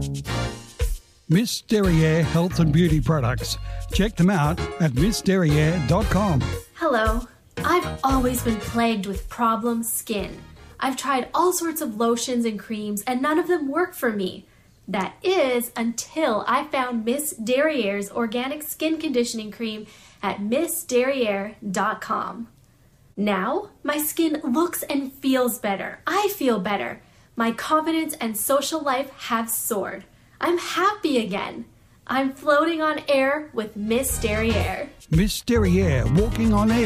Miss Derriere Health and Beauty Products. Check them out at missderriere.com. Hello. I've always been plagued with problem skin. I've tried all sorts of lotions and creams and none of them work for me. That is until I found Miss Derriere's organic skin conditioning cream at missderriere.com. Now, my skin looks and feels better. I feel better. My confidence and social life have soared. I'm happy again. I'm floating on air with Miss Derriere. Miss Derriere, walking on air.